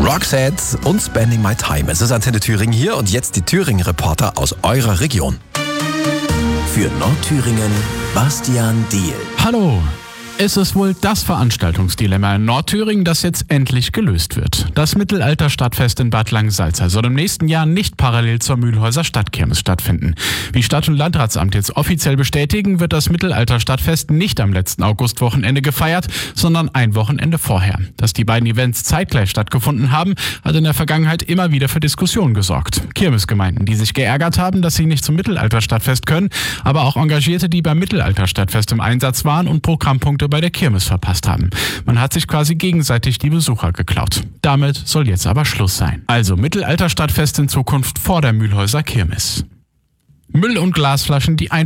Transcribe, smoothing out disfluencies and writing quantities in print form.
Roxette und Spending My Time. Es ist Antenne Thüringen hier und jetzt die Thüringen-Reporter aus eurer Region. Für Nordthüringen, Bastian Diehl. Hallo! Es ist wohl das Veranstaltungsdilemma in Nordthüringen, das jetzt endlich gelöst wird. Das Mittelalter-Stadtfest in Bad Langensalza soll im nächsten Jahr nicht parallel zur Mühlhäuser Stadtkirmes stattfinden. Wie Stadt- und Landratsamt jetzt offiziell bestätigen, wird das Mittelalter-Stadtfest nicht am letzten Augustwochenende gefeiert, sondern ein Wochenende vorher. Dass die beiden Events zeitgleich stattgefunden haben, hat in der Vergangenheit immer wieder für Diskussionen gesorgt. Kirmesgemeinden, die sich geärgert haben, dass sie nicht zum Mittelalter-Stadtfest können, aber auch Engagierte, die beim Mittelalter-Stadtfest im Einsatz waren und Programmpunkte bei der Kirmes verpasst haben. Man hat sich quasi gegenseitig die Besucher geklaut. Damit soll jetzt aber Schluss sein. Also Mittelalter-Stadtfest in Zukunft vor der Mühlhäuser Kirmes. Müll- und Glasflaschen, die